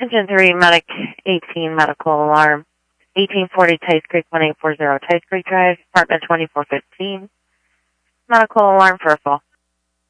Engine 3, Medic 18, medical alarm. 1840 Tice Creek, 1840 Tice Creek Drive, apartment 2415. Medical alarm for a fall.